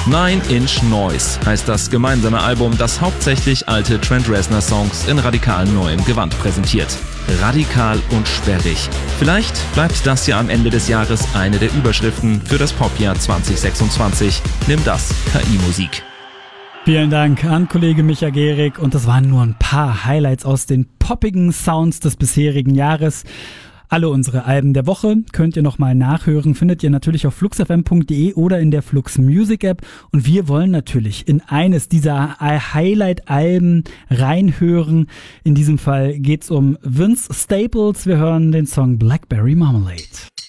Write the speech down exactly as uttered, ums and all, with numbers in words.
Nine Inch Noise heißt das gemeinsame Album, das hauptsächlich alte Trent Reznor-Songs in radikal neuem Gewand präsentiert. Radikal und sperrig. Vielleicht bleibt das ja am Ende des Jahres eine der Überschriften für das Popjahr zwanzig sechsundzwanzig. Nimm das, K I-Musik. Vielen Dank an Kollege Micha Gehrig, und das waren nur ein paar Highlights aus den poppigen Sounds des bisherigen Jahres. Alle unsere Alben der Woche könnt ihr nochmal nachhören, findet ihr natürlich auf flux f m punkt d e oder in der Flux Music App. Und wir wollen natürlich in eines dieser Highlight-Alben reinhören. In diesem Fall geht's um Vince Staples. Wir hören den Song Blackberry Marmalade.